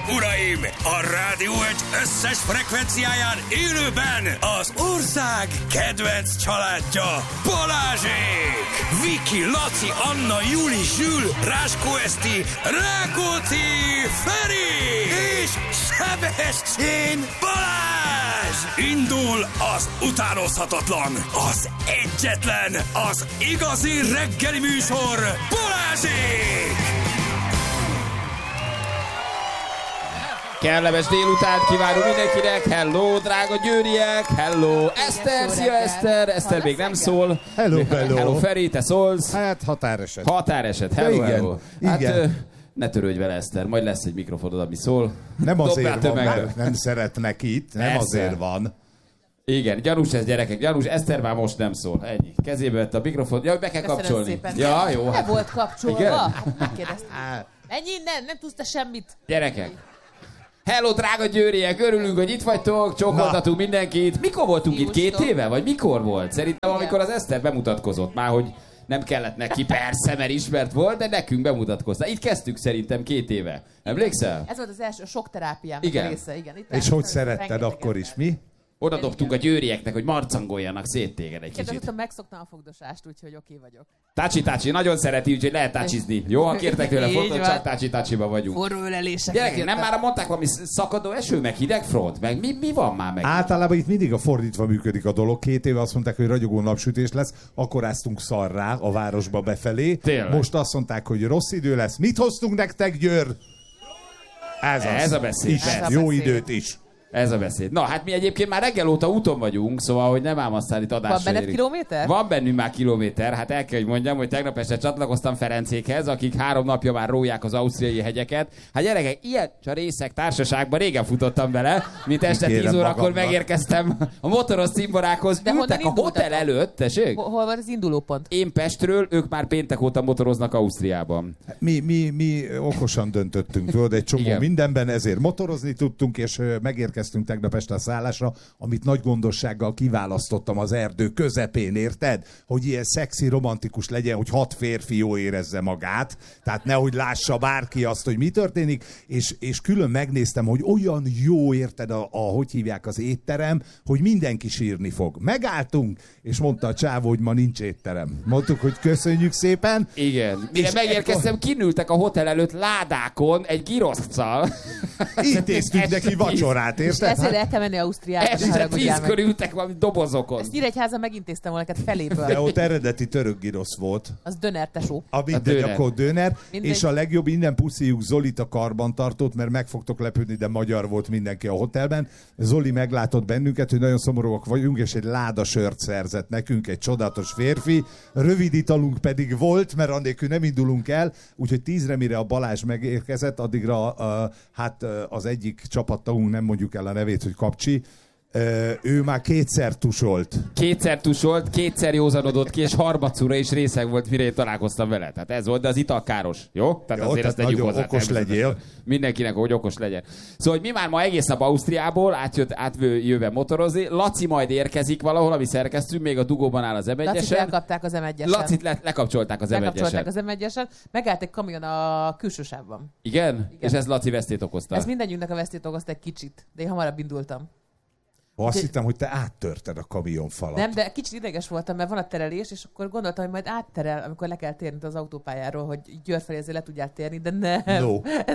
uraim! A Rádió egy összes frekvenciáján élőben az ország kedvenc családja Balázsék! Viki, Laci, Anna, Juli, Zsül, Ráskó Eszti, Rákóczi, Feri és Sebestyén Balázs! Indul az utánozhatatlan, az egyetlen, az igazi reggeli műsor Balázsék! Kellemes délutánt kívánunk mindenkinek! Hello, drága győriek! Hello, Eszter! Szia, Eszter! Eszter még nem szól. Hello, hello. Hello, Feri, te szólsz? Hát határeset. Határeset, hello, igen, hello. Hát igen. ne törődj vele, Eszter, majd lesz egy mikrofonod, ami szól. Nem azért van, mert nem szeretnek itt, nem Persze. azért van. Igen, gyanús ez, gyerekek, gyanús. Eszter már most nem szól. Ennyi. Kezébe vett a mikrofon. Ja, be kell kapcsolni. Szépen. Ja, jó. Nem volt kapcsolva. Igen? Hát megkérdeztem. Menj innen, nem tudsz te semmit. Gyerekek. Hello, drága győriek, örülünk, hogy itt vagytok, csókoltatunk mindenkit. Mikor voltunk itt? 2 éve? Vagy mikor volt? Szerintem, amikor az Eszter bemutatkozott. Már hogy nem kellett neki, persze, mert ismert volt, de nekünk bemutatkozta. Itt kezdtük szerintem 2 éve. Emlékszel? Ez volt az első sok terápiám Igen. része. Igen. Itt És hogy szeretted akkor is, mi? Oda dobtunk a győrieknek, hogy marcangoljanak szét téged egy Kérdez, kicsit. hogy megszoktam a fogdosást, úgyhogy oké vagyok. Tácsi nagyon szereti, úgyhogy lehet tácsizni. Jó, ha kértek tőle Így fotót, van. csak tácsiba vagyunk. Forró ölelések. Gyerekek, nem már mondták valami szakadó eső, meg hideg front? Meg mi van már meg? Általában itt mindig a fordítva működik a dolog. 2 éve azt mondták, hogy ragyogó napsütés lesz, akkor áztunk szarrá a városba befelé. Tényleg? Most azt mondták, hogy rossz idő lesz. Mit hoztunk nektek, Győr? Ez a beszéd, Is. persze. Jó időt is. Ez a beszéd. Na, hát mi egyébként már reggel óta úton vagyunk, szóval, hogy nem ám aztán itt adásra Van benned érik. kilométer? Van bennünk már kilométer. Hát el kell, hogy mondjam, hogy tegnap este csatlakoztam Ferencékhez, akik 3 napja már róják az ausztriai hegyeket. Hát gyerekek, ilyen részek társaságban régen futottam bele, mint este 10 Kérem órakor magamnak. megérkeztem a motoros cimborákhoz. De honnan Ültek a hotel indultatok? előtt, tessék? Hol van az indulópont? Én Pestről, ők már péntek óta motoroznak Ausztriában. Mi okosan döntöttünk, tudod, egy csomó Igen. mindenben, ezért motorozni tudtunk, és megérkeztünk tegnap este a szállásra, amit nagy gondossággal kiválasztottam az erdő közepén, érted? Hogy ilyen szexi, romantikus legyen, hogy 6 férfi jól érezze magát, tehát nehogy lássa bárki azt, hogy mi történik, és külön megnéztem, hogy olyan jó, érted, hogy hívják az étterem, hogy mindenki sírni fog. Megálltunk, és mondta a csávó, hogy ma nincs étterem. Mondtuk, hogy köszönjük szépen. Igen. Mire És megérkeztem, kinültek a hotel előtt ládákon egy giroszccal. Intéztünk neki vacsorát, És érted? ezért el kell menni Ausztriába. ne Este haragudjál 10-kor meg. ültek valami dobozokon. Ezt Nyíregyházan megintéztem volna neked feléből. De ott eredeti török girosz volt. Az döner, tesó. A mindegy, döner. akkor döner. Mindegy. És a legjobb, innen puszíjuk Zolit a karbantartót, mert meg fogtok lepődni, de magyar volt mindenki a hotelben. Zoli meglátott bennünket, hogy nagyon szomorúak vagyunk, és egy láda sört szerzett nekünk, egy csodálatos férfi. Rövid italunk pedig volt, mert annélkül nem indulunk el, úgyhogy 10-re, mire a Balázs megérkezett, addigra az egyik csapattagunk, nem mondjuk el a nevét, hogy Kapcsi, ő már 2-szer tusolt. 2-szer tusolt, 2-szer józanodott ki, és harmadszorra is részeg volt, mire én találkoztam vele. Tehát ez volt, de az ital káros. Jó? Tehát Jó, azért tehát ezt tegyük nagyon hozzá. okos természetesen. legyél. Mindenkinek, hogy okos legyen. Szóval, hogy mi már ma egész nap Ausztriából átjöve motorozni. Laci majd érkezik valahol, ami szerkesztünk, még a dugóban áll az Lacit M1-esen. elkapták az M1-esen. Lacit lekapcsolták az Lekapcsolták M1-esen. az M1-esen. Megállt egy kamion a külső sávban. Igen? És ez Laci vesztét okozta. Ez mindannyiunknak a vesztét okozta egy kicsit, de én hamarabb indultam. Azt hittem, hogy te áttörted a kamionfalat. Nem, de kicsit ideges voltam, mert van a terelés, és akkor gondoltam, hogy majd átterel, amikor le kell térni az autópályáról, hogy Győr felé azért le tudjál térni, de nem. No.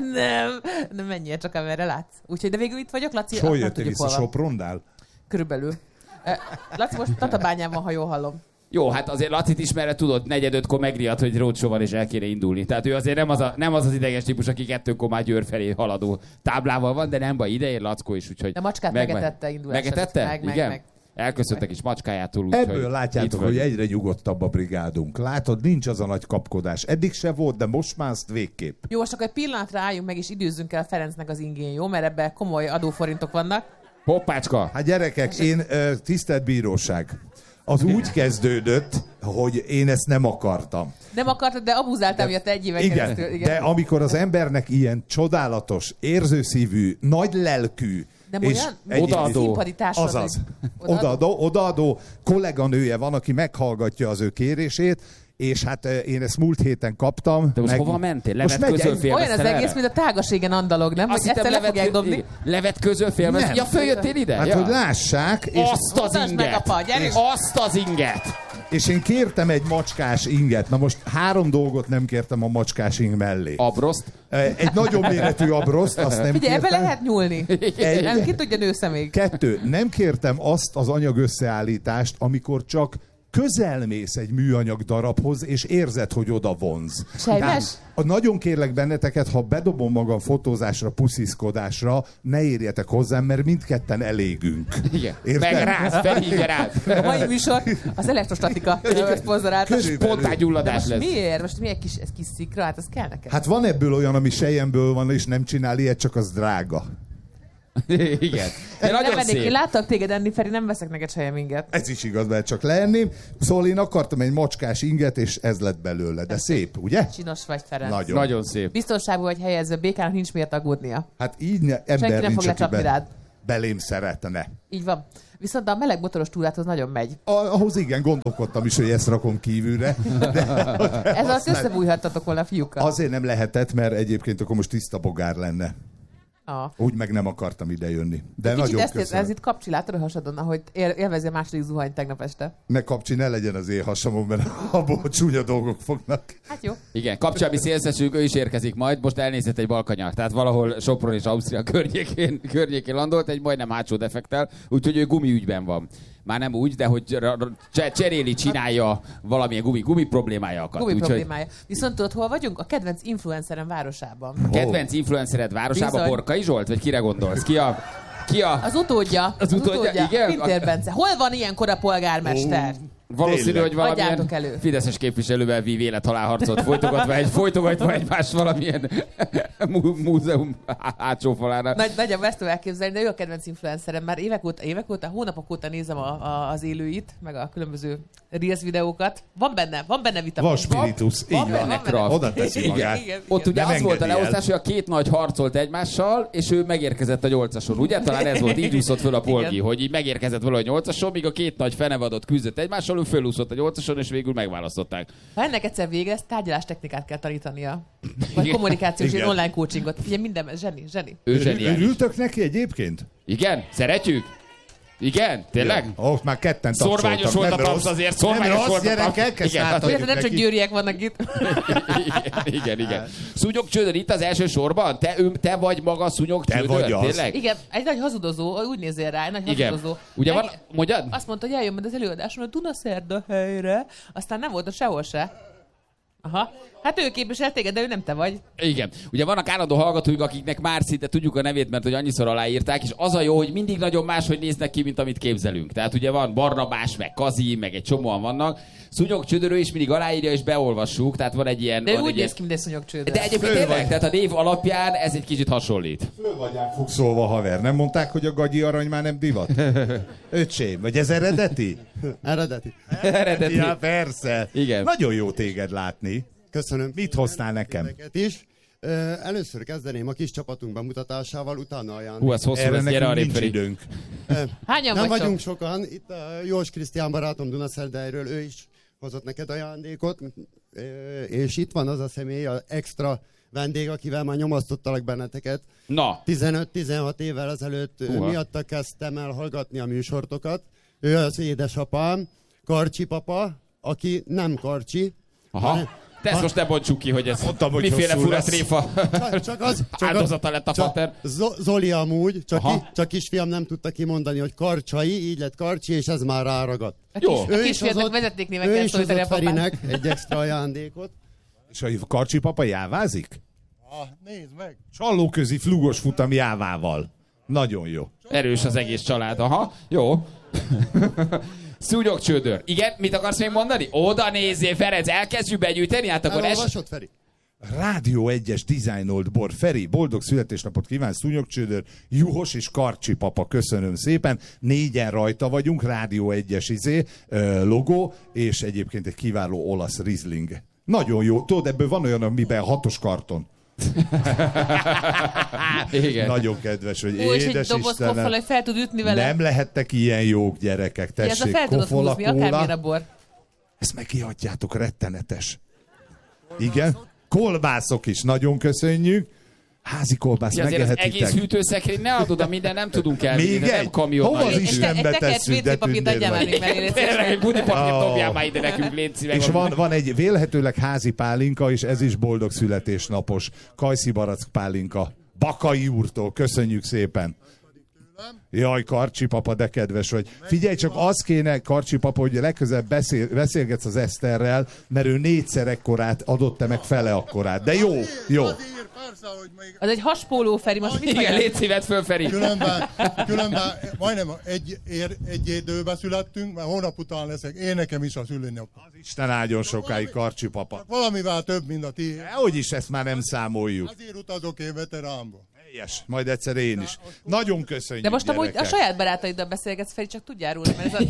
Nem menjél csak, amerre látsz. Úgyhogy, de végül itt vagyok, Laci. És hol azt nem jöttél tudjuk, vissza, hol van. Sopronál? Körülbelül. Laci most Tatabányán van, ha jól hallom. Jó, hát azért Lacit ismerve tudod, 4-5-kor megriadt, hogy roadshow van és el kéne indulni. Tehát ő azért nem az ideges típus, aki 2-kor már Győr felé haladó táblával van, de nem baj, ideér Lackó is, úgyhogy... De macskát megetette indulás Megetette? előtt. Meg, Igen? meg. Elköszöntek is macskájától, úgyhogy... Ebből látjátok, hogy egyre nyugodtabb a brigádunk. Látod, nincs az a nagy kapkodás. Eddig se volt, de most már azt végképp. Jó, most akkor egy pillanatra álljunk meg, és időzzünk el Ferencnek az ingén, jó? Mert ebben komoly adóforintok vannak. Hoppácska! Hát gyerekek, tisztelt bíróság, az úgy kezdődött, hogy én ezt nem akartam. Nem akartad, de abuzáltam miatt 1 éven Igen, keresztül. de amikor az embernek ilyen csodálatos, érzőszívű, nagy lelkű, Nem és olyan? Odaadó. Színpadi társad, azaz, hogy- odaadó kolléganője van, aki meghallgatja az ő kérését, és hát én ezt múlt héten kaptam. De most hova mentél? Levetközöl Olyan az egész, mint a Tágaségen andalog, nem? Hogy egyszer le fogják dobni. Levetközöl félmez? Ja, följöttél ide? Hát, hogy lássák. És azt az inget! Azt az inget! És én kértem egy macskás inget. Na most 3 dolgot nem kértem a macskás ing mellé. Abroszt? Egy nagyon méretű abroszt, azt nem Figyelj, kértem. ebbe lehet nyúlni. Nem, ki tudja nősze még. 2. Nem kértem azt az anyag összeállítást, amikor csak közelmész egy műanyag darabhoz, és érzed, hogy oda vonz. Sejmes? Nagyon kérlek benneteket, ha bedobom magam fotózásra, pusziszkodásra, ne érjetek hozzám, mert mindketten elégünk. Igen. Érted? Megráz, felhívja rád. A mai műsor az elektrostatika szponzorálta. Spontángyulladás lesz. Miért? Most mi egy kis szikra? Hát az kell neked. Hát van ebből olyan, ami selyemből van, és nem csinál ilyet, csak az drága. Igen. De nagyon szép. Én láttak téged enni, Feri, nem veszek neked sejem inget. Ez is igaz, mert csak leenném. Szóval én akartam egy macskás inget, és ez lett belőle. De szép, ugye? Csinos vagy, Ferenc. Nagyon szép. Biztonságban vagy helyezve, békának nincs miért aggódnia. Hát így ember Senki nem nincs, fog lecsapni rád. belém szeretne. Így van. Viszont a meleg motoros túráthoz nagyon megy. Ahhoz igen, gondolkodtam is, hogy ezt rakom kívülre. De Ez azt összebújhattatok volna a fiúkkal. azért nem lehetett, mert egyébként akkor most tiszta bogár lenne. Úgy meg nem akartam ide jönni. De kicsit nagyon ezt köszönöm. ez itt kapcsi, látod a hasadon, ahogy élvezi a második zuhanyt tegnap este. Ne kapcsi, ne legyen az én hasamon, mert abból csúnya dolgok fognak. Hát jó. Igen, kapcsolmi szélszesünk, ő is érkezik majd, most elnézett egy balkanyar, tehát valahol Sopron és Ausztria környékén landolt, egy majdnem hátsó defektel, úgyhogy ő gumiügyben van. Már nem úgy, de hogy csinálja valamilyen gumi problémája akad. Gumi problémája. Viszont tudod, hol vagyunk? A kedvenc influencerem városában. A kedvenc influencered városában Bizony. Borkai Zsolt? Vagy kire gondolsz? Ki a... Az utódja. Az utódja, igen? Pintér Bence. Hol van ilyenkor a polgármester? Valószínű, Tényleg. hogy valamilyen Adjátok elő. fideszes képviselővel vív élethalálharcot folytogatva egymást valamilyen múzeum hátsó falára. Nagyobb ezt tudom elképzelni, de ő a kedvenc influencerem. Már évek óta, hónapok óta nézem az élőit, meg a különböző Reels videókat. Van benne vitamin. Van spiritus, így van. Kraft. Oda teszi magát. Igen. Ott ugye Nem az volt a engedi el. leosztás, hogy a két nagy harcolt egymással, és ő megérkezett a 8-ason. Ugye? Talán ez volt, így úszott föl a polgi, Igen. hogy így megérkezett valahogy 8-ason, míg a két nagy fenevadott küzdött egymással, ő fölúszott a 8-ason, és végül megválasztották. Ha ennek egyszer vége lesz, tárgyalástechnikát kell tanítania. Vagy kommunikációs, Igen. ilyen online coachingot. Ugye minden, zseni. Ő zseniális. Örültök neki egyébként? Igen? Szeretjük? Igen? Tényleg? Ott már ketten tapsoltak. Szorványos volt a Nem tapsz rossz. azért, Nem szorványos rossz, volt a gyerekek, tapsz. ezt Igen, átadjuk Ugye, nem csak neki. győriek vannak itt. igen. Szúnyog Csődör itt az első sorban? Te vagy maga Szúnyog Te Csődör? vagy az. Tényleg? Igen, egy nagy hazudozó, úgy nézél rá, egy nagy Igen. hazudozó. Ugye van, mondjad? Azt mondta, hogy eljön majd az előadáson a Dunaszerda helyre, aztán nem volt ott sehol se. Aha. Hát ő képvisel téged, de ő nem te vagy. Igen. Ugye vannak állandó hallgatóink, akiknek már szinte tudjuk a nevét, mert hogy annyiszor aláírták, és az a jó, hogy mindig nagyon máshogy néznek ki, mint amit képzelünk. Tehát ugye van Barnabás, meg Kazi, meg egy csomóan vannak. Szúnyog Csődörő is mindig aláírja, és beolvassuk, tehát van egy ilyen... De ő van úgy egy néz ki, mint egy szúnyogcsődör. De egyébként tényleg, tehát a név alapján ez egy kicsit hasonlít. Föl vagyán fogszolva, haver. Nem mondták, hogy a gagyi arany már nem divat? Öcsém, vagy ez eredeti? Eredeti. Eredeti. Ja, persze. Igen. Nagyon jó téged látni. Köszönöm. Mit hoztál nekem? Ezeket is. Először kezdeném a kis csapatunk bemutatásával, utána ajándék. Hú, ez hosszú Erre lesz, gyere nekünk arrébb nincs Feri. időnk. Hányan Nem vagytok? vagyunk sokan. Itt a Jós Krisztián barátom Dunaszerdeiről, ő is hozott neked ajándékot. És itt van az a személy, az extra vendég, akivel már nyomasztottalak benneteket. Na, 15-16 évvel ezelőtt Húha. miatta kezdtem el hallgatni a műsortokat. Ő az édesapám, Karcsi papa, aki nem Karcsi. aha. Te ezt most ne bontsuk ki, hogy ez Mondtam, hogy miféle hosszú fura lesz. tréfa áldozata lett a pater. Zoli amúgy, Aha. csak kisfiam nem tudta kimondani, hogy Karcsai, így lett Karcsi, és ez már ráragat. Jó. A kisfiatnak vezetéknévek ő kell is szólítani a hozott papát. Ferinek egy extra ajándékot. És a Karcsi papa jávázik? Nézd meg! Csallóközi flugos futam jávával. Nagyon jó. Erős az egész család, aha. Jó. Szúnyog Csődör. Igen, mit akarsz még mondani? Oda nézzél, Ferenc, elkezdjük begyűjteni, hát akkor Elolvasod, Feri? Rádió 1-es dizájnolt bor. Feri, boldog születésnapot kíván, Szúnyog Csődör, Juhos és Karcsi papa, köszönöm szépen. 4-en rajta vagyunk, Rádió 1-es logó, és egyébként egy kiváló olasz Riesling. Nagyon jó. Tudod, ebből van olyan, amiben 6-os karton. Igen. Nagyon kedves, hogy Ó, és egy édes doboz koffal, Istenem. hogy fel tud ütni vele. Nem lehettek ilyen jók, gyerekek. Ez a Tessék, fel tudod Coca-Cola, húzni, akármilyen a bor. Ezt meg kiadjátok, rettenetes. Igen. Kolbászok is, nagyon köszönjük. Házi kolbász, megehetitek. Az egész hűtőszekrény ne adod, a minden nem tudunk elvinni, még nem kamion. Hova az Istenbe tesszük, de tündér vagy. Tényleg, egy budipapírt dobjál már ide nekünk, légy szíves. És van egy vélhetőleg házi pálinka, és ez is boldog születésnapos. Kajszi barack pálinka. Bakai úrtól, köszönjük szépen. Jaj, Karcsi papa, de kedves vagy. Figyelj, csak az kéne, Karcsi papa, hogy legközelebb beszélgetsz az Eszterrel, mert ő 4-szer ekkorát adott, te meg fele akkorát. De jó, jó. Az egy haspóló, Feri, most mit Igen, légy szívet föl, Feri. Különben majdnem egy időben születtünk, mert hónap után leszek. Én nekem is a szülőnap. Az Isten áldjon sokáig, Karcsi papa. Valamivel több, mint a ti. Hogy is ezt már nem számoljuk. Azért utazok én veteránba. Helyes, majd egyszer én is. Nagyon köszönjük, de most amúgy a saját barátaiddal beszélgetsz, Feri, csak tudjál róla, mert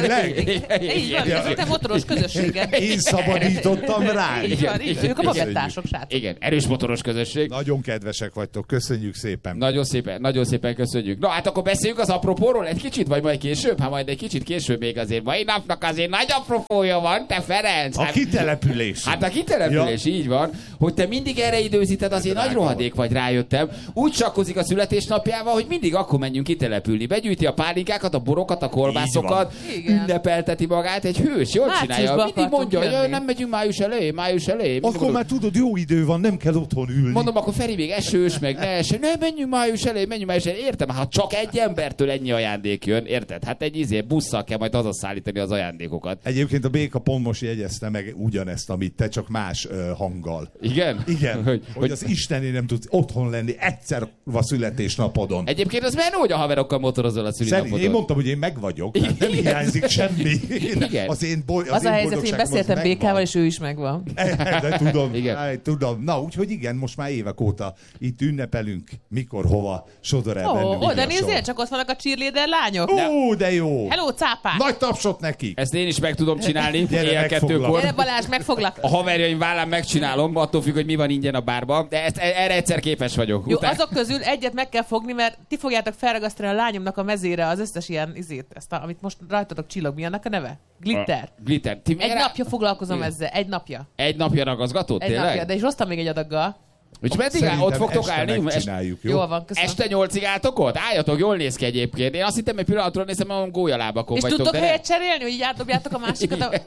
így van, ez a te motoros közösséged. Én szabadítottam rá. Ők a bagettások, srácok. Igen, erős motoros közösség. Nagyon kedvesek vagytok, köszönjük szépen. Nagyon szépen köszönjük. Na hát akkor beszéljünk az apropóról egy kicsit, vagy majd később? Hát majd egy kicsit később még azért. Mai napnak azért nagy apropója van, te Ferenc. A kitelepülés. Hát a kitelepülés, ja. Így van. Hogy te mindig erre időzíted, azért nagy rohadék vagy, rájöttem. Úgy sakkozik a születésnapjával, hogy mindig akkor menjünk kitelepülni. Begyűjti a pálinkákat, a borokat, a kolbászokat, ünnepelteti magát, egy hős, jól csinálja. Mindig mondja, hogy nem megyünk május elején. Akkor már tudod, jó idő van, nem kell otthon ülni. Mondom, akkor Feri még esős, meg ne eső. Ne, menjünk május elején. Értem, hát csak egy embertől ennyi ajándék jön, érted? Hát egy busszal kell majd hazaszállítani az ajándékokat. Egyébként a Béka pont most jegyezte meg ugyanezt, amit te, csak más hanggal. Igen? Igen, hogy az Istené nem tudsz otthon lenni egyszer a születésnapodon. Egyébként az menő, hogy a haverokkal motorozol a születésnapodon. Én mondtam, hogy én meg vagyok, hát nem hiányzik semmi. Igen. Az a helyzet, hogy én beszéltem Békával, és ő is megvan. De tudom. Na, úgyhogy igen, most már évek óta itt ünnepelünk, mikor, hova sodor el bennünk. Oda nézzél, csak ott vannak a cheerleader lányok. De jó. Hello, cápák. Nagy tapsot nekik. Ezt én is meg tudom csinálni. Gyere, 2-kor. Gyere, Balázs, megfoglak. A haverjaim vállán megcsinálom, attól függ, hogy mi van ingyen a bárban, de erre egyszer képes vagyok. Jó, azok közül egyet meg kell fogni, mert ti fogjátok felragasztani a lányomnak a mezére az összes ilyen amit most rajtatok csillag, mi annak a neve? Glitter. Glitter. Egy napja foglalkozom ezzel, egy napja. Egy napja ragaszgatott, tényleg? Egy napja, de is hoztam még egy adaggal. Úgyhogy meddig ott fogtok állni? Jó? Van, köszönöm. Este 8-ig álltok ott? Álljatok, jól néz ki egyébként. Én azt hittem, egy pillanatról nézem, hogy gólyalábakon és vagytok. És tudtok helyet cserélni, hogy így átdobjátok a másikat?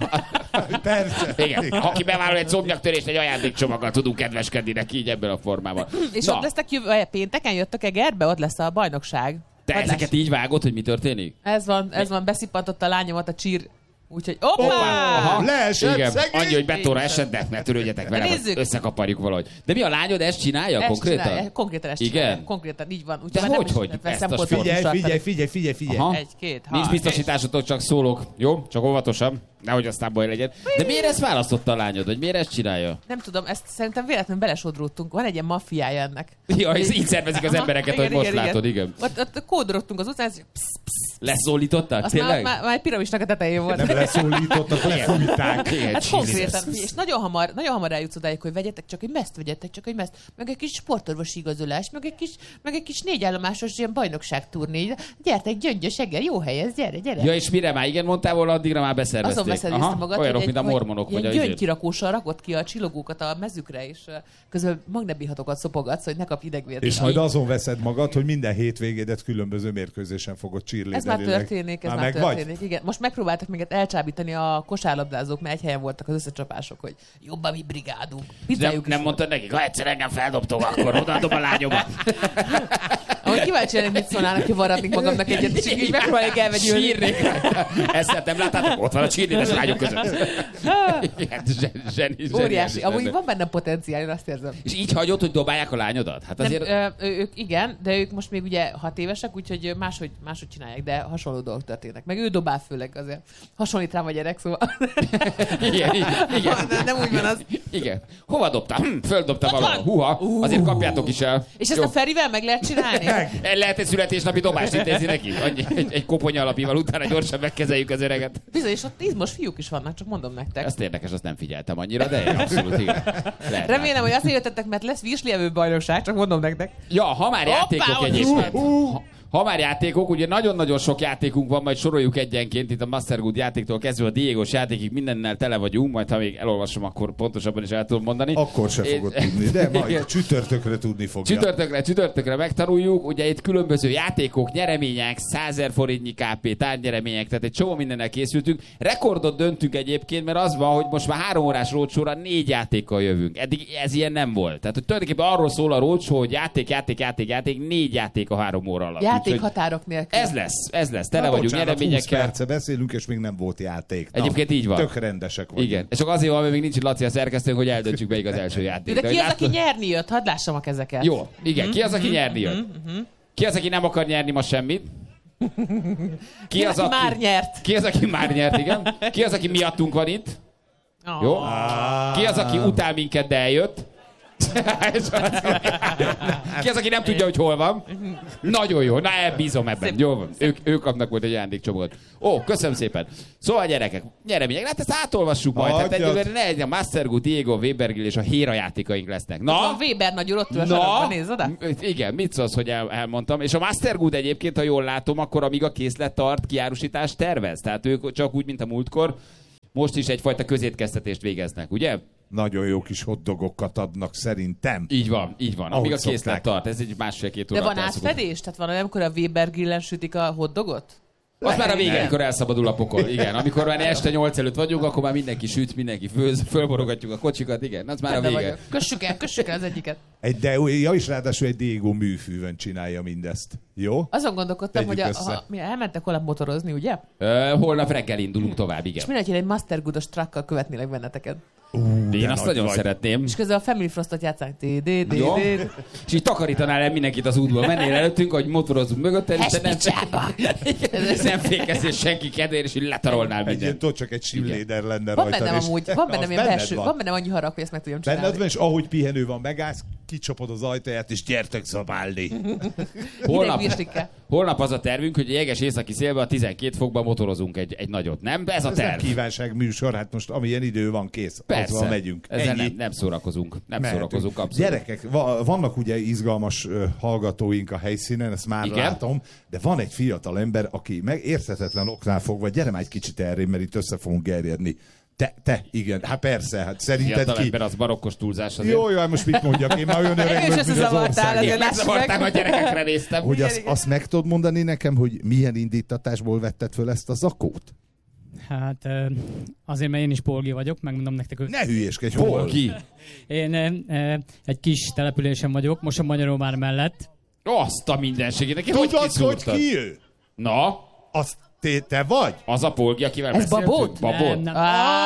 Persze. Igen. Aki bevállal egy szomnyaktörést, egy ajándékcsomaggal tudunk kedveskedni neki így ebben a formában. És ott lesztek pénteken, jöttök Egerbe, ott lesz a bajnokság. Te ezeket így vágod, hogy mi történik? Ez van, beszippantott a lányomat a csír. Úgyhogy oppá! Leesett, igen, szegény! annyi, hogy betóra esett, de ne törődjetek vele, összekaparjuk valahogy. De mi a lányod ezt csinálja konkrétan? Csinálja, konkrétan ezt igen? csinálja. Konkrétan így van. De hogy? Figyelj. Egy-két, nincs biztosításotok, csak szólok. Jó? Csak óvatosan. Nehogy aztán baj legyen. De miért ezt választotta a lányod? Vagy miért ezt csinálja? Nem tudom, ezt szerintem véletlenül belesodródtunk. Van egy ilyen maffiája ennek. Ja, így szervezik az embereket, hogy most látod, igen. Ott kódorogtunk az utcán, leszólították? Tényleg? Már egy piramisnak a tetején volt. Nem leszólítottak, lefújták. Hát konkrétan. És nagyon hamar eljutsz odáig, hogy vegyetek csak egy meszt, meg egy kis sportorvosi igazolás, meg egy kis 4 állomásos ilyen bajnokságturné. Gyertek, Gyöngyös Eger, jó hely ez, gyere. Ja, és mire már igen mondtál volna, addigra már beszervezték. Azon beszerveztem magad, olyanok, mint a mormonok. Ilyen gyöngykirakóssal rakott ki a csillogókat a mezükre, és közben magnebihatokat szopogatsz, hogy ne kapj idegvért. És majd azon veszed magad, hogy minden hétvégédet különböző mérkőzésen fogod cheerleaderileg. Ez már történik. Igen. Most megpróbáltak minket elcsábítani a kosárlabdázók, mert egy helyen voltak az összecsapások, hogy jobb a mi brigádunk. Nem mondtad nekik, ha egyszer engem feldobtok, akkor odaadom a lányomat. Ahogy kíváncsi lenni, mit szólnának, hogy varratnék magamnak egyet, és így megpróbáljuk elvegyülni. Sírnék. Ezt nem láttátok? Ott van a csírnédes lányok között. Óriási. Amúgy van benne potenciál, én azt érzem. És így hagyod, hogy dobálják a lányodat? Hát azért... ők igen, de ők most még ugye 6 évesek, úgyhogy máshogy csinálják, de hasonló dolgok történnek. Meg ő dobál főleg azért. Hasonlít rám a gyerek, szóval... Igen. Nem úgy van az. Igen. Hova dobtam? Földobtam valahol. Húha, azért kapjátok is el. És ezt a Ferivel meg lehet csinálni? Lehet egy születésnapi dobást intézni neki? Egy koponya alapival, utána gyorsan megkezeljük az öreget. Bizony, és ott izmos fiúk is vannak, csak mondom nektek. Ezt érdekes, azt nem figyeltem annyira, de abszolút igen. Remélem, hogy azért jöttetek, mert lesz vízslievő bajnokság, csak mondom nektek. Ja, ha már játékok egyébként. Ha már játékok, ugye nagyon-nagyon sok játékunk van, majd soroljuk egyenként, itt a Mastergood játéktól kezdve a Diegos játékig mindennel tele vagyunk, majd ha még elolvasom, akkor pontosabban is el tudom mondani. Akkor se fogod tudni, de majd csütörtökre tudni fogja. Csütörtökre megtanuljuk, ugye itt különböző játékok, nyeremények, 100 000 forintnyi KP, tárgynyeremények, tehát egy csomó mindennel készültünk. Rekordot döntünk egyébként, mert az van, hogy most már 3 órás roadshow-ra 4 játékkal jövünk. Eddig ez ilyen nem volt. Tehát hogy tulajdonképpen arról szól a roadshow, hogy játék, 4 játék a 3 óra alatt. Játékhatárok nélkül. Ez lesz. Tele vagyunk nyereményekkel. 20 perce beszélünk, és még nem volt játék. Egyébként így van. Tök rendesek vagyunk. Igen. És csak azért van, mert még nincs itt Laci a szerkesztőnk, hogy eldöntsük melyik az első játék. De ki az, aki nyerni jött? Hadd lássam a kezeket. Jó, igen. Ki az, aki nyerni jött? Ki az, aki nem akar nyerni ma semmit? Ki az, aki már nyert? Ki az, aki már nyert, igen? Ki az, aki miattunk van itt? Jó? Ki az, aki utál minket, de eljött? Ki az, aki nem tudja, hogy hol van? Nagyon jó, na bízom ebben. Jó van. Ők kapnak majd egy ajándékcsomagot. Ó, köszönöm szépen. Szóval gyerekek, nyeremények, hát ezt átolvassuk majd. Hát egyébként ne egy a Mastergood, Diego, Webergrill és a Héra játékaink lesznek. Na? A Weber nagy úr ott ül a sarokban, nézd oda. Igen, mit szólsz, hogy elmondtam. És a Mastergood egyébként, ha jól látom, akkor amíg a készlet tart, kiárusítást tervez. Tehát ők csak úgy, mint a múltkor, most is egyfajta közétkeztetést végeznek, ugye? Nagyon jó kis hotdogokat adnak szerintem. Így van. Amíg a készlet tart. Ez egy 1,5-2 óra. De van átfedés? Tehát van olyan, amikor a Weber grillen sütik a hotdogot? Az már a vége, amikor elszabadul a pokol. Igen, amikor már este 8 előtt vagyunk, akkor már mindenki süt, mindenki főz, fölborogatjuk a kocsikat, igen, az már a vége. Kössük el az egyiket. És ráadásul egy Diego műfűvön csinálja mindezt. Jó? Azon gondolkodtam, hogy mi elmentek holnap motorozni, ugye? Holnap reggel indulunk tovább, igen. És mindenki egy Mastergoodos truckkal követnélek benneteket. Én azt nagyon szeretném. És közben a Family Frostot játszánk. Jó. És így takarítanál el mindenkit az útból. Mennél előttünk, hogy motorozunk mögötted, és nem fékezés senki kedvéért, és így letarolnál mindent. Tudod, csak egy simléder lenne rajta. Van bennem ilyen belső, van bennem annyi harag, hogy ezt meg tudjam csinálni. Benned van, és ahogy pihenő van, megállsz, kicsapod az ajtaját, és gyertek zabálni. Holnap az a tervünk, hogy a jeges északi szélben a 12 fokban motorozunk egy nagyot. Nem? Ez a terv. Ez nem kívánság műsor, hát most amilyen idő van, kész. Persze. Azzal megyünk. Ezzel nem szórakozunk. Nem szórakozunk abszolút. Gyerekek, vannak ugye izgalmas hallgatóink a helyszínen, ezt már látom, de van egy fiatal ember, aki meg érthetetlen oknál fogva, gyere már egy kicsit erre, mert itt össze fogunk gerjedni. Te, igen, hát persze, hát szerinted fiatal ki... ember, az barokkos túlzás azért. Jó, most mit mondjak, én már olyan öreg vagyok, mint az ország. Megzavartál, a gyerekekre néztem. Hogy azt meg tudod mondani nekem, hogy milyen indítatásból vetted föl ezt a zakót? Hát azért, mert én is polgi vagyok, megmondom nektek, hogy... Ne hülyéskedj, polgi! Én egy kis településen vagyok, most a Magyaróvár mellett. Azt a mindenségét, neki tudod, hogy ki ő? Na? Azt te vagy? Az a polgi, akivel ez beszéltünk? Babót? Nem.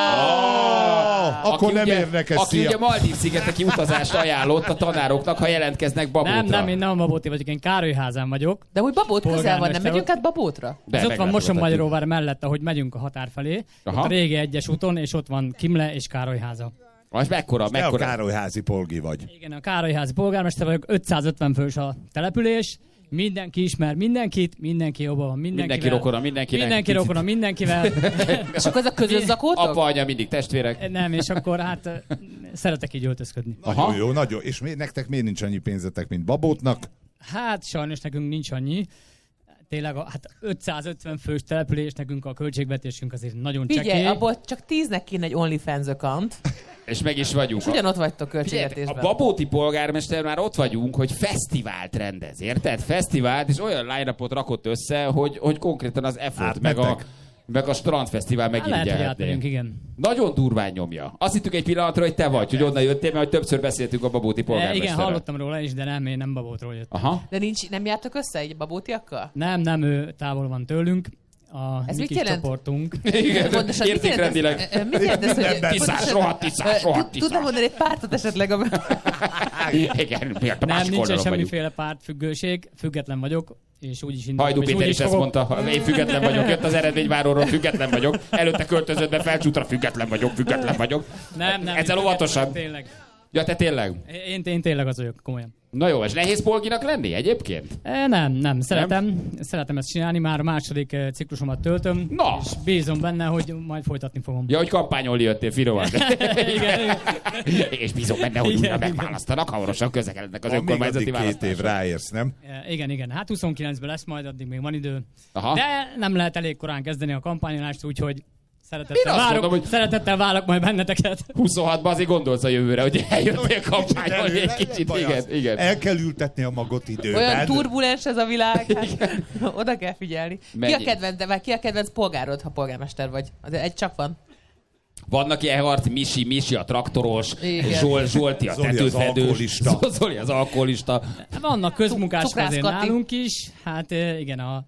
Akkor nem érnek ezt. Aki ugye Maldív-szigeteki utazást ajánlott a tanároknak, ha jelentkeznek Babótra. Nem, én nem Babóti vagyok, én Károlyházán vagyok. De hogy Babót közel van, nem megyünk át Babótra? Ez ott van Mosonmagyaróvár mellett, ahogy megyünk a határ felé. Ott a régi egyes úton, és ott van Kimle és Károlyháza. Most mekkora? Te a Károlyházi polgi vagy. Igen, a Károlyházi polgármester vagyok, 550 fős a település. Mindenki ismer mindenkit, mindenki jobban van mindenki rokona mindenkinek. Mindenki rokona mindenkivel. És akkor ez a közös zakótok? Apa, anya, mindig testvérek. Nem, és akkor hát szeretek így öltözködni. Nagyon jó, nagyon. És nektek miért nincs annyi pénzetek, mint Babótnak? Hát sajnos nekünk nincs annyi. Tényleg hát 550 fős település, nekünk a költségvetésünk azért nagyon csekély. Figyelj, abból csak 10-nek kéne egy OnlyFans account. És meg is vagyunk. És ugyanott vagytok költségvetésben. A babóti polgármester már ott vagyunk, hogy fesztivált rendez, érted? Fesztivált, és olyan line-upot rakott össze, hogy konkrétan az effort, meg a strandfesztivál megirigyelhetné. Igen. Nagyon durván nyomja. Azt hittük egy pillanatra, hogy te vagy, hogy onnan jöttél, mert hogy többször beszéltünk a babóti polgármesterrel. Igen, hallottam róla is, de nem, én nem Babótról jöttem. Aha. De nem jártok össze egy babótiakkal? Nem, ő távol van tőlünk. Ez mi kis csoportunk. Igen, értékrendileg. Mit jelent ez, hogy... Tiszás. Tudnám mondani egy pártot esetleg? Igen, nem, nincsen semmiféle pártfüggőség, független vagyok, és úgy is indulom. Hajdú Péter is ezt mondta, én független vagyok, jött az eredményváróról, független vagyok, előtte költözött be Felcsútra, független vagyok. Nem. Ezzel óvatosan. Tényleg. Ja, te tényleg? Én tényleg az vagyok, komolyan. Na jó, és nehéz polginak lenni egyébként? Nem. Szeretem ezt csinálni, már a második ciklusomat töltöm, Na. és bízom benne, hogy majd folytatni fogom. Ja, hogy kampányolni jöttél finoman. igen. És bízom benne, hogy újra megválasztanak, hamarosan közekednek az önkormányzati választások. Még 2 év választások. ráérsz, nem? Igen. Hát 29-ben lesz majd, addig még van idő. Aha. De nem lehet elég korán kezdeni a kampányolást, úgyhogy Én azt mondom, hogy- szeretettel várok majd benneteket. 26-ban azért gondolsz a jövőre, hogy eljöttél kampányolni egy kicsit. Igen. El kell ültetni a magot időben. Olyan turbulens ez a világ, hát oda kell figyelni. Mennyi? Ki a kedvenc polgárod, ha polgármester vagy? Azért egy csak van. Vannak ilyen harc, Misi a traktoros, Igen. Zsolti a Zoli az tetőfedős, alkoholista. Zoli az alkoholista. Vannak közmunkások Cukrász azért Kati. nálunk is. Hát igen, a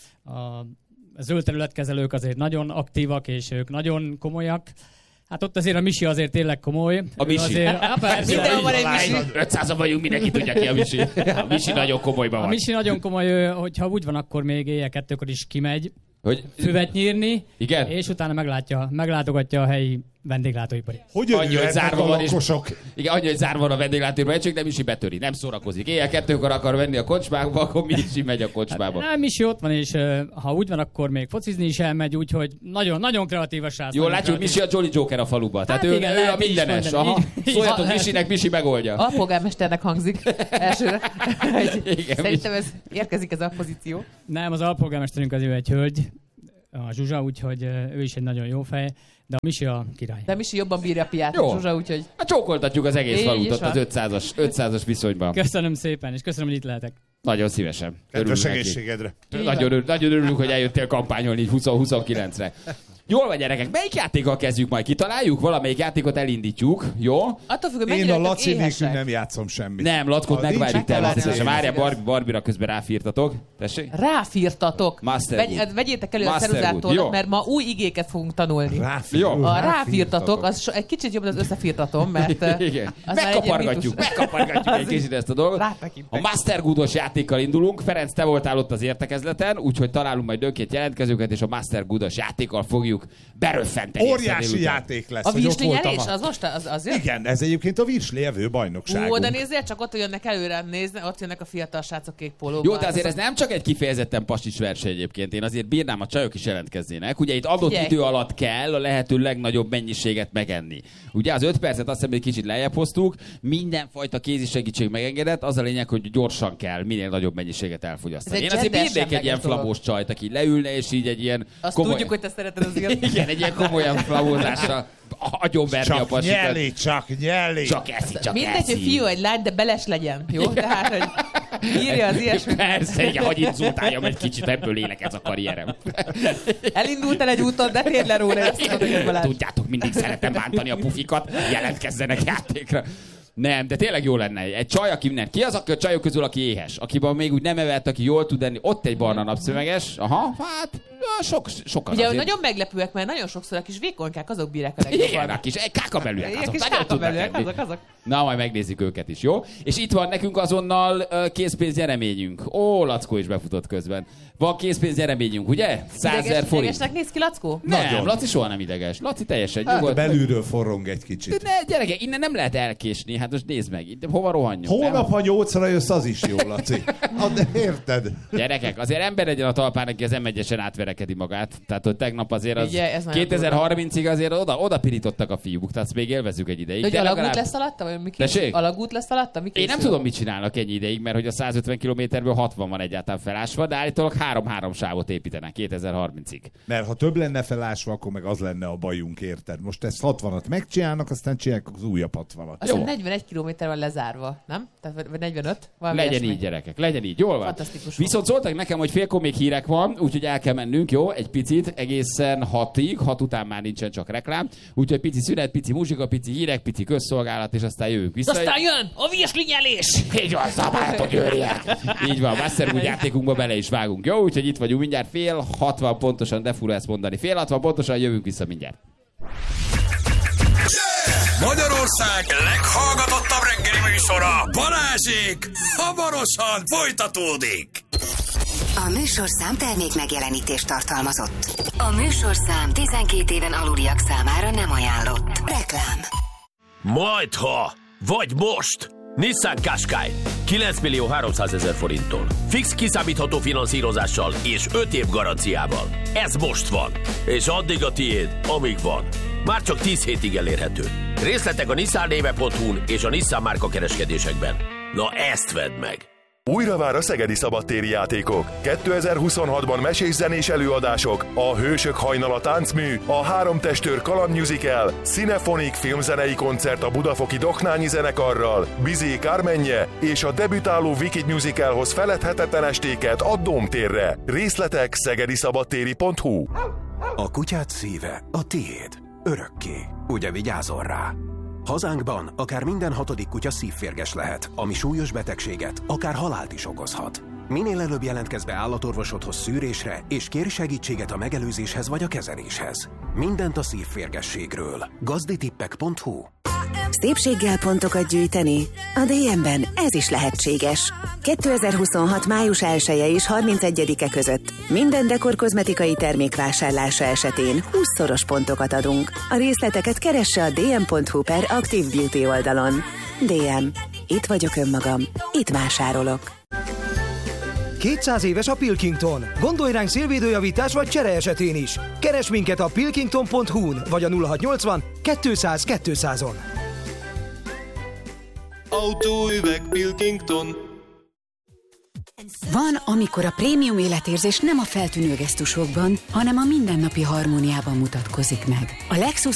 zöld területkezelők azért nagyon aktívak, és ők nagyon komolyak. Hát ott azért a Misi azért tényleg komoly. A Misi. Azért, persze, Mindenhol van egy Misi. 500-an vagyunk, mindenki tudja ki a Misi. A Misi nagyon komolyban a van. Misi nagyon komoly, hogyha úgy van, akkor még éjjel 2-kor is kimegy Hogy... füvet nyírni, Igen? és utána meglátogatja a helyi vendéglátóipari. Hogy Annyi, hogy örülhetnek zárva a van, és lakosok? igen, annyi, hogy zárva van a vendéglátóipari egység, de Misi betöri, nem szórakozik. Éjjel 2-kor akar venni a kocsmába, akkor Misi megy a kocsmába. Nem, Misi ott van, és ha úgy van, akkor még focizni is elmegy, úgyhogy nagyon, nagyon kreatív a srác. Jól nagyon látjuk, kreatív. Misi a Jolly Joker a faluba. Tehát Hát ő, igen, ő a lehet így is mindenes. mondani. Aha. Így Szóljatok lehet. Misinek, Misi megoldja. Alpolgármesternek hangzik elsőre. Igen, Szerintem ez érkezik ez a pozíció. Nem, az alpolgármesterünk az ő egy hölgy, a Zsuzsa, úgyhogy ő is egy nagyon jó fej, de a Misi a király. De Misi jobban bírja a piát, Jó. a Zsuzsa, úgyhogy... Hát csókoltatjuk az egész Így falut is ott az van. 500-as viszonyban. Köszönöm szépen, és köszönöm, hogy itt lehetek. Nagyon szívesen. Kedves Örülünk neki. egészségedre. Nagyon örülünk, hogy eljöttél kampányolni így 20-29-re. Jól van, gyerekek, melyik játékkal kezdjük majd? Kitaláljuk? Valamelyik játékot elindítjuk, jó? Attól függ, hogy Én mennyire a vagytok Laci nélkül éhesek. nem játszom semmit. Nem, Lackót Ha megvárjuk nincs természetesen. Laci, Várjál, igaz. Barbira közben ráfírtatok. Tessék? Ráfírtatok. Masterwood. Vegyétek elő a Masterwood, ceruzától, jó. mert ma új igéket fogunk tanulni. Jó. A ráfírtatok, az egy kicsit jobb, az összefírtatom, mert... Igen. az már egy ilyen mítus. Megkapargatjuk egy kicsit ezt a dolgot. Rátekintek. A Masterwoodos játékkal indulunk. Ferenc, te voltál ott az értekezleten, úgyhogy találunk majd önként jelentkezőket, és a Masterwoodos játékkal fogjuk beröffenteni. Óriási játék lesz. A hogy ott virslinyelés, voltam az most az jön? Igen, ez egyébként a virsli evő Ó, bajnokságunk. de nézzél, csak ott jönnek előre, nézd, ott jönnek a fiatal srácok kék pólóban. Jó, de azért ez nem csak egy kifejezetten pasics verseny egyébként. Én azért bírnám, a csajok is jelentkeznének. Ugye itt adott Figyelj. idő alatt kell a lehető legnagyobb mennyiséget megenni. Ugye az 5 percet azt hiszem, hogy kicsit lejjebb hoztuk, mindenfajta kézi segítség megengedett, az a lényeg, hogy gyorsan kell minél nagyobb mennyiséget elfogyasztani. Ez egy Én azért bírnék egy gendersemleges ilyen dolog. flamós csajt, aki leülne, és így egy ilyen Azt tudjuk, hogy te szereted azért. Igen, egy ilyen komolyan flamózással agyonverni a Csak pasikat. nyeli, csak nyeli. Csak eszi, csak Mindegy, eszi. hogy fiú egy lány, de beles legyen, jó? Tehát, hogy írja az ilyesmit. Persze, igen, hogy inzultáljam egy kicsit, ebből élek ez a karrierem. Elindultál egy úton, de térd le róla ezt. Tudjátok, mindig szeretem bántani a pufikat, jelentkezzenek játékra. Nem, de tényleg jó lenne. Egy csaj, aki nem. Ki az a csajok közül, aki éhes? Akiben még úgy nem evett, aki jól tud enni. Ott egy barna napszöveges. Aha, hát sokan Ugye azért. nagyon meglepőek, mert nagyon sokszor a kis vékonykák azok bírják a Igen, legjobban. a kis kákabelűek, Ilyen azok kis nagyon tudnak kákabelűek, enni. azok. Na, majd megnézzük őket is, jó? És itt van nekünk azonnal készpénznyereményünk. Ó, Lackó is befutott közben. Van készpénznyereményünk, ugye? 100 000 forint. Idegesnek néz ki, Lackó? Nem, Nagyon. Laci soha nem ideges. Laci teljesen Hát, nyugodt. belülről forrong egy kicsit. Ne, gyerekek, innen nem lehet elkésni. Hát most nézd meg, itt hova rohanjunk? Holnap, nem? ha 8-ra jössz, az is jó, Laci. De érted? Gyerekek, azért ember legyen a talpán, aki az M1-esen átverekedi magát. Tehát, hogy tegnap azért az Ugye, ez nagyon 2030-ig azért oda pirítottak a fiúk, tehát azt még élvezzük egy ideig. Hogy De alagút legalább- lesz alatta? Vagy mi Tessék? készül? Alagút lesz alatta? Mi Én készül? nem tudom, mit csinálnak ennyi ideig, mert hogy a 150 kilométerből 60 van egyáltalán felásva, de állítólag 3-3 sávot építenek 2030-ig. Mert ha több lenne felásva, akkor meg az lenne a bajunk, érted? Most ezt 60-at megcsinálnak, aztán csinálják az újabb 60-at. Azt hiszem 41 kilométer van lezárva, nem? Tehát vagy 45? Valami Legyen ilyesmi. így, gyerekek, legyen így, jól van. Fantasztikus. Viszont szóltak nekem, hogy félkor még hírek van, úgyhogy el kell mennünk, jó? Egy picit, egészen 6-ig, 6 után már nincsen csak reklám, úgyhogy pici szünet, pici muzsika, pici hírek, pici közszolgálat, és aztán jövünk vissza. Aztán jön a virslinyelés! Így van, szabályok, győriek! Így van, Masterwood játékunkba bele is vágunk, jó? Úgyhogy itt vagyunk mindjárt fél 60 pontosan, de fura ezt mondani. Fél 60 pontosan jövünk vissza mindjárt. Magyarország leghallgatottabb reggeli műsora, Balázsék, hamarosan folytatódik. A műsorszám termék megjelenítést tartalmazott. A műsorszám 12 éven aluliak számára nem ajánlott. Reklám. Majdha Vagy most! Nissan Qashqai 9.300.000 forinttól. Fix kiszámítható finanszírozással és 5 év garanciával. Ez most van. És addig a tiéd, amíg van. Már csak 10 hétig elérhető. Részletek a nissannéve.hu-n és a Nissan márka kereskedésekben. Na ezt vedd meg! Újra vár a szegedi szabadtéri játékok. 2026-ban mesés-zenés előadások, a Hősök hajnala táncmű, a Három testőr kalandmusical, Cinefonik filmzenei koncert a budafoki Doknányi zenekarral, Bizé Kármenje és a debütáló Wicked musicalhoz feledhetetlen estéket a Dómtérre. Részletek szegediszabadtéri.hu. A kutyád szíve a tiéd. Örökké. Ugye vigyázol rá? Hazánkban akár minden 6. kutya szívférges lehet, ami súlyos betegséget, akár halált is okozhat. Minél előbb jelentkezz be állatorvosodhoz szűrésre, és kérj segítséget a megelőzéshez vagy a kezeléshez. Mindent a szívférgességről. gazditippek.hu. Szépséggel pontokat gyűjteni? A DM-ben ez is lehetséges. 2026. május 1-e és 31-e között minden dekor kozmetikai termék vásárlása esetén 20-szoros pontokat adunk. A részleteket keresse a dm.hu/Active Beauty oldalon. DM. Itt vagyok önmagam. Itt vásárolok. 200 éves a Pilkington. Gondolj ránk szélvédőjavítás vagy csere esetén is. Keres minket a pilkington.hu-n vagy a 0680 200 200-on. Autóüveg Pilkington. Van, amikor a prémium életérzés nem a feltűnő gesztusokban, hanem a mindennapi harmóniában mutatkozik meg. A Lexus